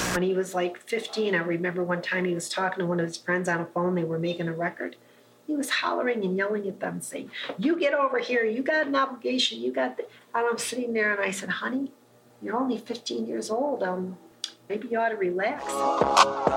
When he was like 15, I remember one time he was talking to one of his friends on a phone. They were making a record. He was hollering and yelling at them, saying, "You get over here. You got an obligation. You got..." And I'm sitting there and I said, "Honey, you're only 15 years old. Maybe you ought to relax."